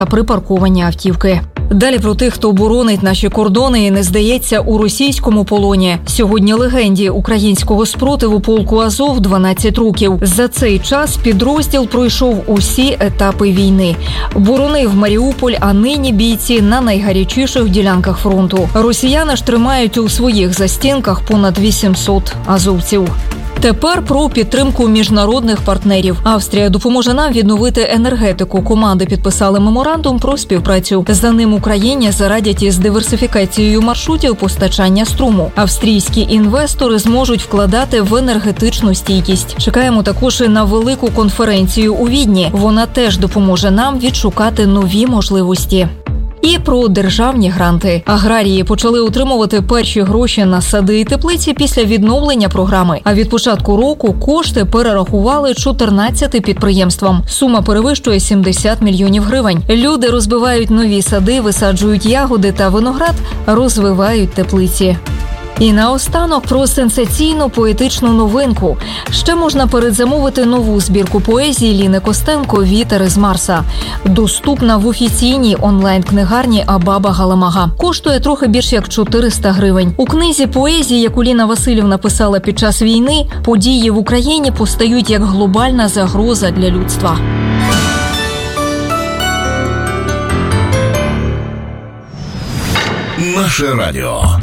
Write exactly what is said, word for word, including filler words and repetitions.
та припарковані автівки. Далі про тих, хто боронить наші кордони і не здається у російському полоні. Сьогодні легенді українського спротиву полку Азов дванадцять років. За цей час підрозділ пройшов усі етапи війни. Боронив Маріуполь, а нині бійці на найгарячіших ділянках фронту. Росіяни ж тримають у своїх застінках понад вісімсот азовців. Тепер про підтримку міжнародних партнерів. Австрія допоможе нам відновити енергетику. Команди підписали меморандум про співпрацю. За ним Україні зарадять із диверсифікацією маршрутів постачання струму. Австрійські інвестори зможуть вкладати в енергетичну стійкість. Чекаємо також і на велику конференцію у Відні. Вона теж допоможе нам відшукати нові можливості. І про державні гранти. Аграрії почали отримувати перші гроші на сади і теплиці після відновлення програми. А від початку року кошти перерахували чотирнадцяти підприємствам. Сума перевищує сімдесят мільйонів гривень. Люди розбивають нові сади, висаджують ягоди та виноград, розвивають теплиці. І наостанок про сенсаційну поетичну новинку. Ще можна передзамовити нову збірку поезії Ліни Костенко «Вітер із Марса». Доступна в офіційній онлайн-книгарні Абаба Галамага. Коштує трохи більш як чотириста гривень. У книзі поезії, яку Ліна Василівна писала під час війни, події в Україні постають як глобальна загроза для людства. Наше радіо.